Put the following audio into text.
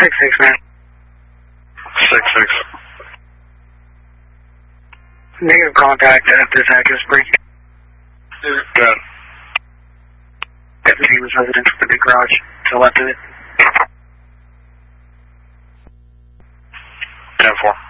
6-6, man. 6-6. Negative contact at this address, break. Good. Deputy was resident for the big garage to the left of it. 10-4.